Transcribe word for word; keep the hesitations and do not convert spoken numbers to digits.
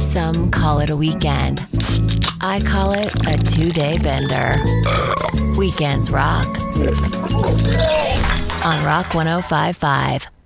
Some call it a weekend. I call it a two-day bender. Weekends rock. On Rock one oh five point five.